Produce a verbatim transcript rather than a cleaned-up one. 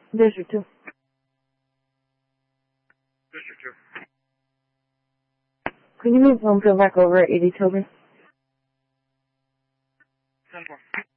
District two. District two. Can you move home field back over at eighty Tilbury? ten four.